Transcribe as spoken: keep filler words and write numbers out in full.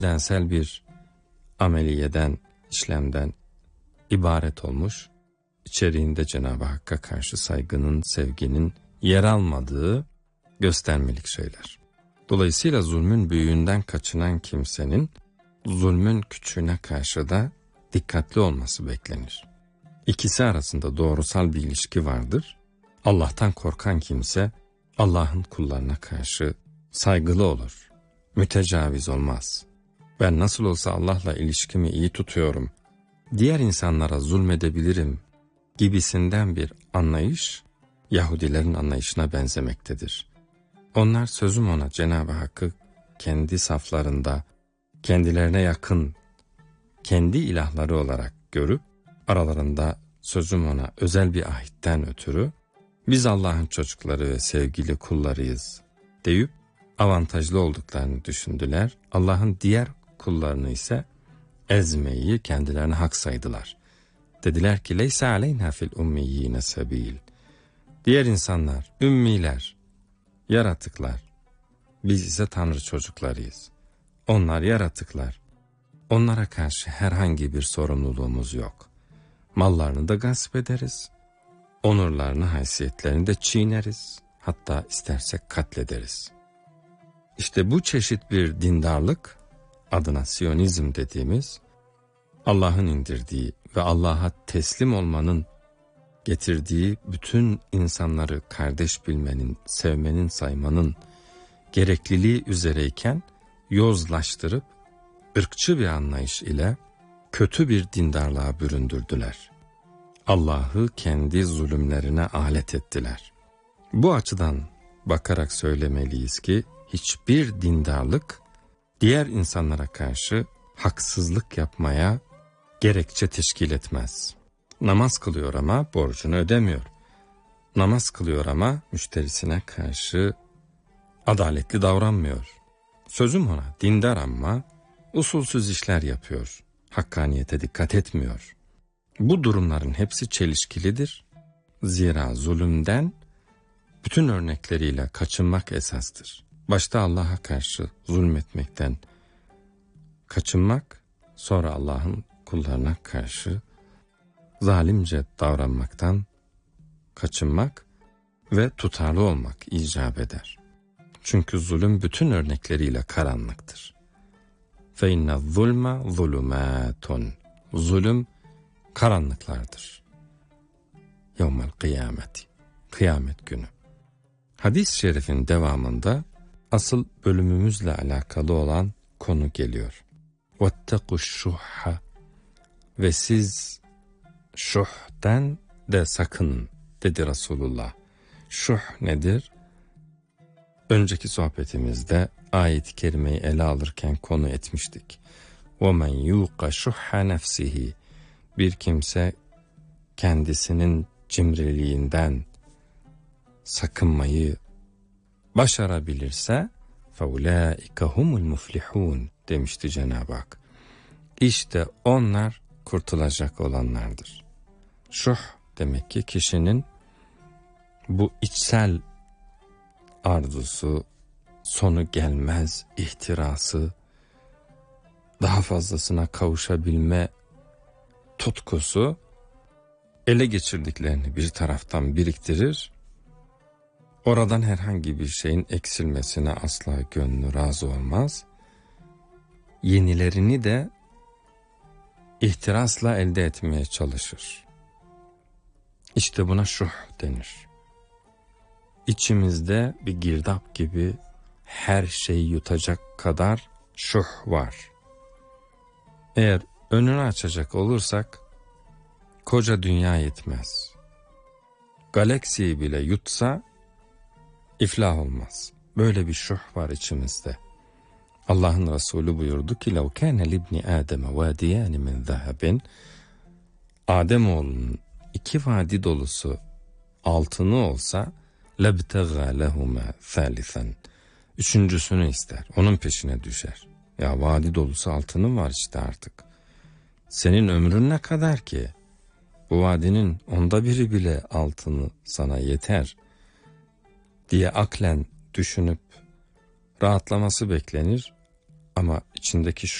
bedensel bir ameliyeden, işlemden ibaret olmuş, içeriğinde Cenab-ı Hakk'a karşı saygının, sevginin yer almadığı göstermelik şeyler. Dolayısıyla zulmün büyüğünden kaçınan kimsenin zulmün küçüğüne karşı da dikkatli olması beklenir. İkisi arasında doğrusal bir ilişki vardır. Allah'tan korkan kimse Allah'ın kullarına karşı saygılı olur, mütecaviz olmaz. Ben nasıl olsa Allah'la ilişkimi iyi tutuyorum, diğer insanlara zulmedebilirim gibisinden bir anlayış Yahudilerin anlayışına benzemektedir. Onlar sözüm ona Cenab-ı Hakk'ı kendi saflarında, kendilerine yakın, kendi ilahları olarak görüp, aralarında sözüm ona özel bir ahitten ötürü, biz Allah'ın çocukları ve sevgili kullarıyız deyip, avantajlı olduklarını düşündüler. Allah'ın diğer kullarını ise ezmeyi kendilerine hak saydılar. Dediler ki, leysa aleyna fil ummiyyine sebil. Diğer insanlar, ümmiler, yaratıklar. Biz ise Tanrı çocuklarıyız. Onlar yaratıklar. Onlara karşı herhangi bir sorumluluğumuz yok. Mallarını da gasp ederiz. Onurlarını, haysiyetlerini de çiğneriz. Hatta istersek katlederiz. İşte bu çeşit bir dindarlık, adına Siyonizm dediğimiz, Allah'ın indirdiği ve Allah'a teslim olmanın getirdiği bütün insanları kardeş bilmenin, sevmenin, saymanın gerekliliği üzereyken yozlaştırıp ırkçı bir anlayış ile kötü bir dindarlığa büründürdüler. Allah'ı kendi zulümlerine alet ettiler. Bu açıdan bakarak söylemeliyiz ki hiçbir dindarlık diğer insanlara karşı haksızlık yapmaya gerekçe teşkil etmez. Namaz kılıyor ama borcunu ödemiyor. Namaz kılıyor ama müşterisine karşı adaletli davranmıyor. Sözüm ona dindar ama usulsüz işler yapıyor. Hakkaniyete dikkat etmiyor. Bu durumların hepsi çelişkilidir. Zira zulümden bütün örnekleriyle kaçınmak esastır. Başta Allah'a karşı zulmetmekten kaçınmak, sonra Allah'ın kullarına karşı zalimce davranmaktan kaçınmak ve tutarlı olmak icap eder. Çünkü zulüm bütün örnekleriyle karanlıktır. فَاِنَّ الظُّلْمَ ظُلُمَاتٌ Zulüm karanlıklardır. Yevmel kıyameti, kıyamet günü. Hadis-i şerifin devamında asıl bölümümüzle alakalı olan konu geliyor. وَاتَّقُوا الشُّحَّ Ve siz şuhten de sakın dedi Resulullah. Şuh nedir? Önceki sohbetimizde ayet-i kerimeyi ele alırken konu etmiştik. وَمَنْ يُوقَ شُحَّ نَفْسِهِ Bir kimse kendisinin cimriliğinden sakınmayı başarabilirse فَاُولَٰئِكَ هُمُ الْمُفْلِحُونَ demişti Cenab-ı Hak. İşte onlar kurtulacak olanlardır. Şuh demek ki kişinin bu içsel arzusu, sonu gelmez ihtirası, daha fazlasına kavuşabilme tutkusu ele geçirdiklerini bir taraftan biriktirir, oradan herhangi bir şeyin eksilmesine asla gönlü razı olmaz, yenilerini de ihtirasla elde etmeye çalışır. İşte buna şuh denir. İçimizde bir girdap gibi her şeyi yutacak kadar şuh var. Eğer önünü açacak olursak koca dünya yetmez. Galaksiyi bile yutsa iflah olmaz. Böyle bir şuh var içimizde. Allah'ın Resulü buyurdu ki لَوْ كَانَ لِبْنِ آدَمَ وَادِيَانِ مِنْ ذَهَبٍ Ademoğlunun iki vadi dolusu altını olsa لَبْتَغَى لَهُمَا ثَالِثًا Üçüncüsünü ister, onun peşine düşer. Ya vadi dolusu altının var işte artık. Senin ömrün ne kadar ki? Bu vadinin onda biri bile altını sana yeter diye aklen düşünüp rahatlaması beklenir. Ama içindeki